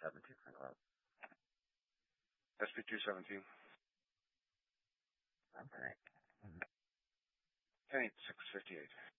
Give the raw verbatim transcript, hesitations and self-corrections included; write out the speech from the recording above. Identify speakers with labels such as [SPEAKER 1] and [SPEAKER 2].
[SPEAKER 1] seventeen, Club. S P two seventeen.
[SPEAKER 2] Okay.
[SPEAKER 1] ten eight six fifty-eight.